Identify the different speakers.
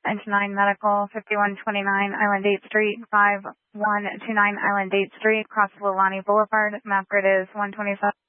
Speaker 1: Engine 9 Medical, 5129 Island 8th Street, 5129 Island 8th Street, across Lilani Boulevard. Map grid is 127.